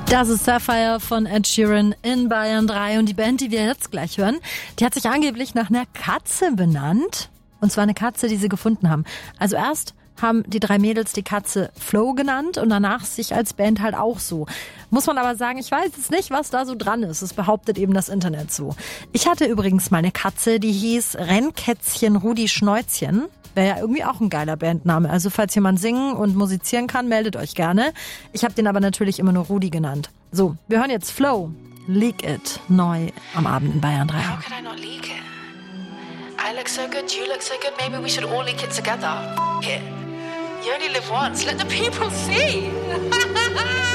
Das ist Sapphire von Ed Sheeran in Bayern 3 und die Band, die wir jetzt gleich hören, die hat sich angeblich nach einer Katze benannt. Und zwar eine Katze, die sie gefunden haben. Also erst haben die 3 Mädels die Katze Flo genannt und danach sich als Band halt auch so. Muss man aber sagen, ich weiß jetzt nicht, was da so dran ist. Es behauptet eben das Internet so. Ich hatte übrigens mal eine Katze, die hieß Rennkätzchen Rudi Schnäuzchen. Wäre ja irgendwie auch ein geiler Bandname. Also falls jemand singen und musizieren kann, meldet euch gerne. Ich habe den aber natürlich immer nur Rudi genannt. So, wir hören jetzt Flo, Leak It, neu am Abend in Bayern 3. How could I not leak it? I look so good, you look so good, maybe we should all leak it together. F it. You only live once, let the people see.